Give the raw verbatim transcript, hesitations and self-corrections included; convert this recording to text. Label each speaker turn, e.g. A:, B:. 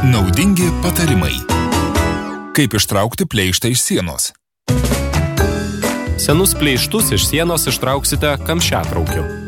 A: Naudingi patarimai. Kaip ištraukti pleištą iš sienos?
B: Senus pleištus iš sienos ištrauksite kamščiatraukiu.